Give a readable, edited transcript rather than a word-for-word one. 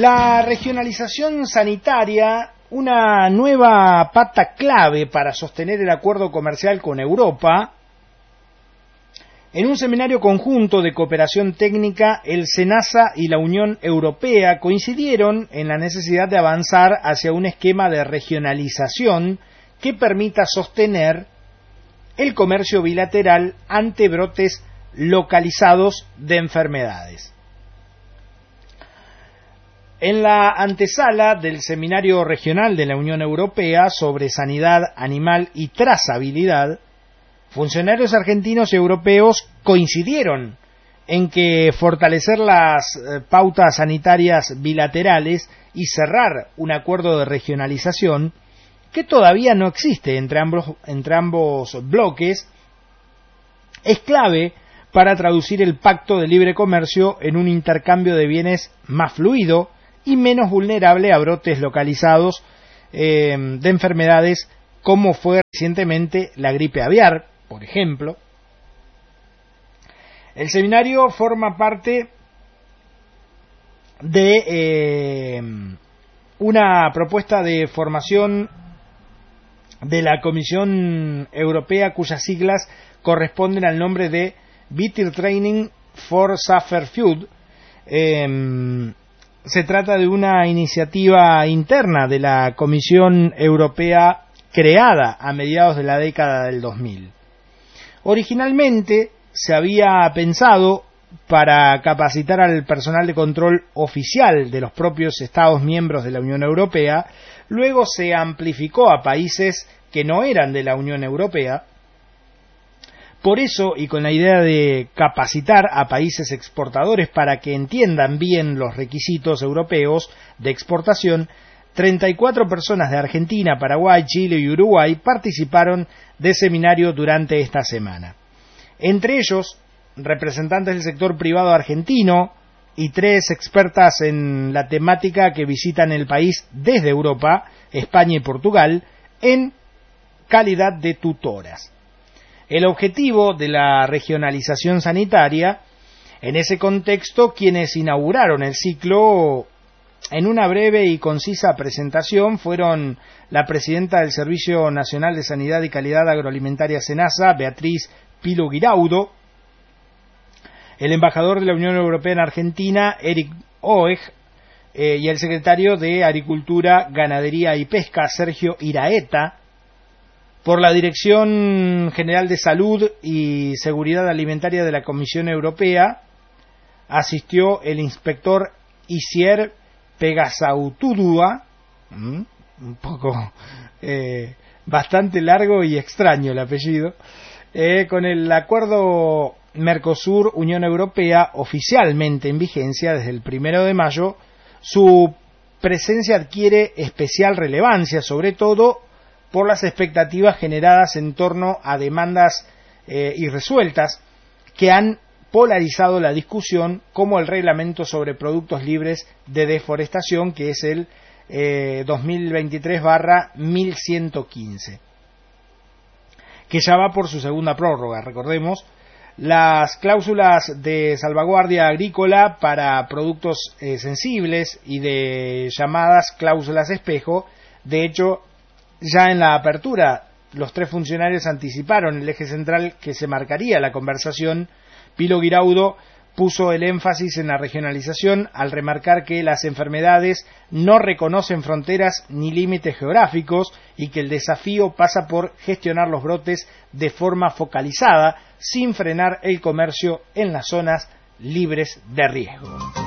La regionalización sanitaria, una nueva pata clave para sostener el acuerdo comercial con Europa. En un seminario conjunto de cooperación técnica, el SENASA y la Unión Europea coincidieron en la necesidad de avanzar hacia un esquema de regionalización que permita sostener el comercio bilateral ante brotes localizados de enfermedades. En la antesala del Seminario Regional de la Unión Europea sobre Sanidad Animal y Trazabilidad, funcionarios argentinos y europeos coincidieron en que fortalecer las pautas sanitarias bilaterales y cerrar un acuerdo de regionalización, que todavía no existe entre ambos bloques, es clave para traducir el pacto de libre comercio en un intercambio de bienes más fluido y menos vulnerable a brotes localizados de enfermedades como fue recientemente la gripe aviar, por ejemplo. El seminario forma parte de una propuesta de formación de la Comisión Europea cuyas siglas corresponden al nombre de Better Training for Safer Food. Se trata de una iniciativa interna de la Comisión Europea creada a mediados de la década del 2000. Originalmente se había pensado para capacitar al personal de control oficial de los propios Estados miembros de la Unión Europea, luego se amplificó a países que no eran de la Unión Europea. Por eso, y con la idea de capacitar a países exportadores para que entiendan bien los requisitos europeos de exportación, 34 personas de Argentina, Paraguay, Chile y Uruguay participaron del seminario durante esta semana. Entre ellos, representantes del sector privado argentino y 3 expertas en la temática que visitan el país desde Europa, España y Portugal, en calidad de tutoras. El objetivo de la regionalización sanitaria, en ese contexto, quienes inauguraron el ciclo en una breve y concisa presentación fueron la presidenta del Servicio Nacional de Sanidad y Calidad Agroalimentaria SENASA, Beatriz Pilo Guiraudo, el embajador de la Unión Europea en Argentina, Eric Oeg, y el secretario de Agricultura, Ganadería y Pesca, Sergio Iraeta. Por la Dirección General de Salud y Seguridad Alimentaria de la Comisión Europea asistió el inspector Isier Pegasautudua, un poco bastante largo y extraño el apellido, con el acuerdo Mercosur-Unión Europea oficialmente en vigencia desde el 1 de mayo, su presencia adquiere especial relevancia, sobre todo por las expectativas generadas en torno a demandas irresueltas que han polarizado la discusión, como el reglamento sobre productos libres de deforestación, que es el 2023/1115, que ya va por su segunda prórroga. Recordemos, las cláusulas de salvaguardia agrícola para productos sensibles y de llamadas cláusulas espejo. De hecho, ya en la apertura, los 3 funcionarios anticiparon el eje central que se marcaría la conversación. Pilo Guiraudo puso el énfasis en la regionalización al remarcar que las enfermedades no reconocen fronteras ni límites geográficos y que el desafío pasa por gestionar los brotes de forma focalizada sin frenar el comercio en las zonas libres de riesgo.